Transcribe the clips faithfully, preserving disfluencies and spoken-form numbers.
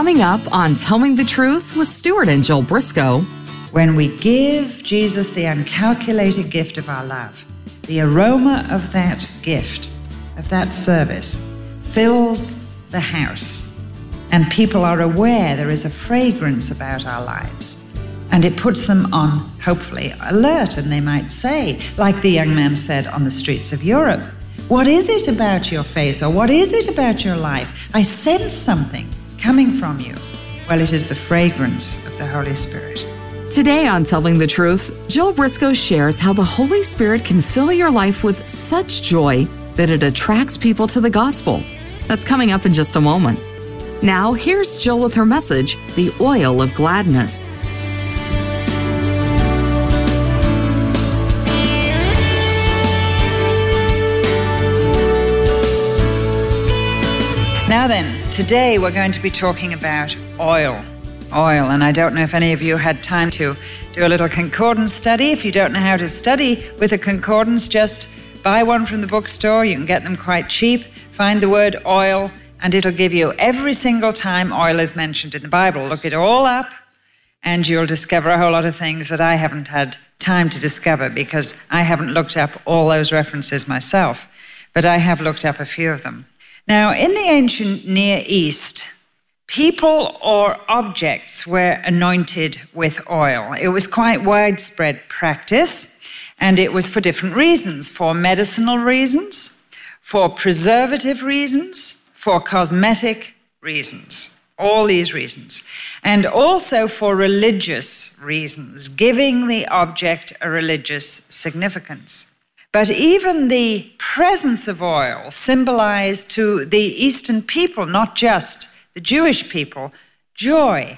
Coming up on Telling the Truth with Stuart and Joel Briscoe. When we give Jesus the uncalculated gift of our love, the aroma of that gift, of that service, fills the house. And people are aware there is a fragrance about our lives. And it puts them on, hopefully, alert. And they might say, like the young man said on the streets of Europe, "What is it about your face?" or "What is it about your life? I sense something coming from you." Well, it is the fragrance of the Holy Spirit. Today on Telling the Truth, Joel Briscoe shares how the Holy Spirit can fill your life with such joy that it attracts people to the gospel. That's coming up in just a moment. Now, here's Joel with her message, The Oil of Gladness. Now then, today we're going to be talking about oil. Oil, and I don't know if any of you had time to do a little concordance study. If you don't know how to study with a concordance, just buy one from the bookstore. You can get them quite cheap. Find the word oil, and it'll give you every single time oil is mentioned in the Bible. Look it all up, and you'll discover a whole lot of things that I haven't had time to discover because I haven't looked up all those references myself, but I have looked up a few of them. Now, in the ancient Near East, people or objects were anointed with oil. It was quite widespread practice, and it was for different reasons, for medicinal reasons, for preservative reasons, for cosmetic reasons, all these reasons, and also for religious reasons, giving the object a religious significance. But even the presence of oil symbolized to the Eastern people, not just the Jewish people, joy.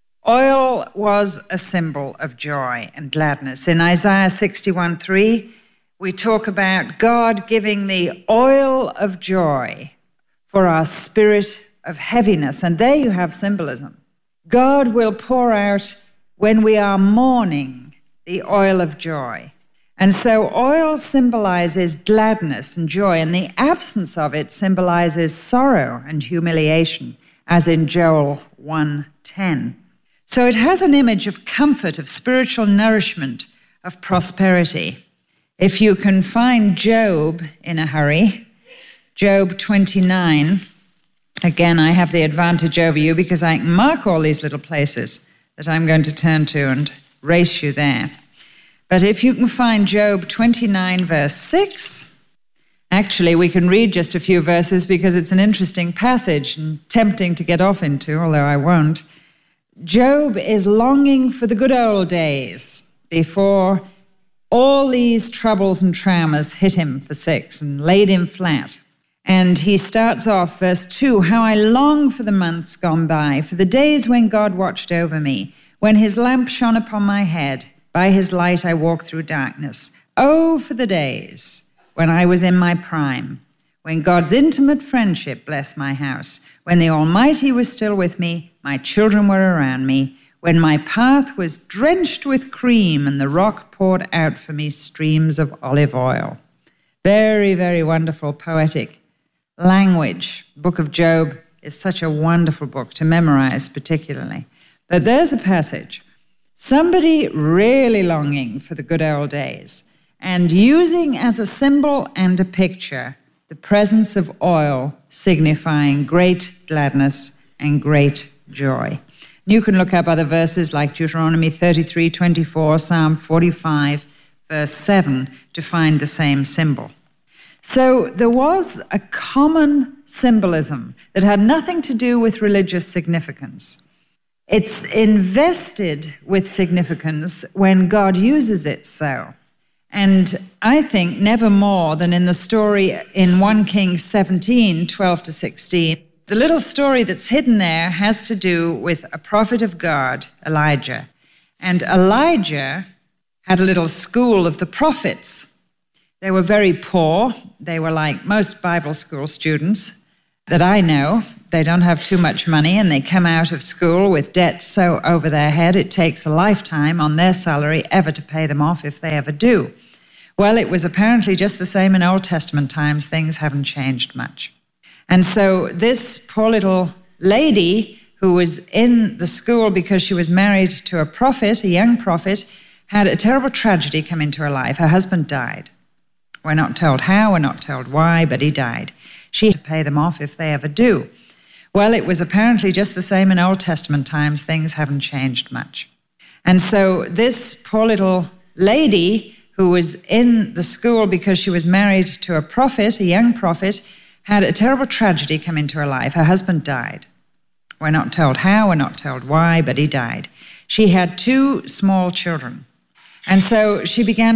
Oil was a symbol of joy and gladness. In Isaiah sixty-one three, we talk about God giving the oil of joy for our spirit of heaviness. And there you have symbolism. God will pour out, when we are mourning, the oil of joy. And so oil symbolizes gladness and joy, and the absence of it symbolizes sorrow and humiliation, as in Joel one ten. So it has an image of comfort, of spiritual nourishment, of prosperity. If you can find Job in a hurry, Job twenty-nine, again, I have the advantage over you because I can mark all these little places that I'm going to turn to and race you there. But if you can find Job twenty-nine, verse six, actually, we can read just a few verses because it's an interesting passage and tempting to get off into, although I won't. Job is longing for the good old days before all these troubles and traumas hit him for six and laid him flat. And he starts off, verse two, "How I long for the months gone by, for the days when God watched over me, when his lamp shone upon my head. By his light I walk through darkness. Oh, for the days when I was in my prime, when God's intimate friendship blessed my house, when the Almighty was still with me, my children were around me, when my path was drenched with cream and the rock poured out for me streams of olive oil." Very, very wonderful poetic language. Book of Job is such a wonderful book to memorize particularly. But there's a passage. Somebody really longing for the good old days and using as a symbol and a picture the presence of oil signifying great gladness and great joy. You can look up other verses like Deuteronomy thirty-three twenty-four, Psalm forty-five, verse seven, to find the same symbol. So there was a common symbolism that had nothing to do with religious significance. It's invested with significance when God uses it so. And I think never more than in the story in First Kings seventeen, twelve to sixteen. The little story that's hidden there has to do with a prophet of God, Elijah. And Elijah had a little school of the prophets. They were very poor. They were like most Bible school students that I know. They don't have too much money, and they come out of school with debts so over their head it takes a lifetime on their salary ever to pay them off if they ever do. Well, it was apparently just the same in Old Testament times. Things haven't changed much. And so this poor little lady who was in the school because she was married to a prophet, a young prophet, had a terrible tragedy come into her life. Her husband died. We're not told how, we're not told why, but he died. She had to pay them off if they ever do. Well, it was apparently just the same in Old Testament times. Things haven't changed much. And so this poor little lady who was in the school because she was married to a prophet, a young prophet, had a terrible tragedy come into her life. Her husband died. We're not told how, we're not told why, but he died. She had two small children. And so she began